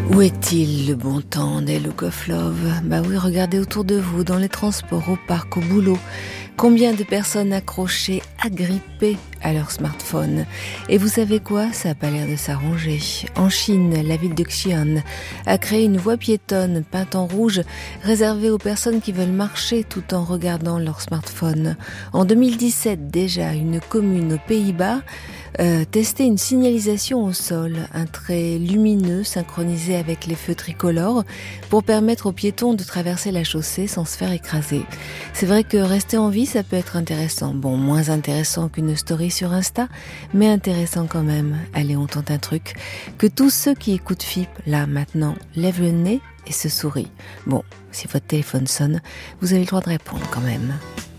Où est-il le bon temps des Look of Love? Bah oui, regardez autour de vous, dans les transports, au parc, au boulot. Combien de personnes accrochées, agrippées à leur smartphone? Et vous savez quoi? Ça n'a pas l'air de s'arranger. En Chine, la ville de Xi'an a créé une voie piétonne peinte en rouge réservée aux personnes qui veulent marcher tout en regardant leur smartphone. En 2017, déjà, une commune aux Pays-Bas testait une signalisation au sol, un trait lumineux synchronisé avec les feux tricolores pour permettre aux piétons de traverser la chaussée sans se faire écraser. C'est vrai que rester en vie, ça peut être intéressant. Bon, moins intéressant qu'une story sur Insta, mais intéressant quand même. Allez, on tente un truc. Que tous ceux qui écoutent FIP, là, maintenant, lèvent le nez et se sourient. Bon, si votre téléphone sonne, vous avez le droit de répondre quand même.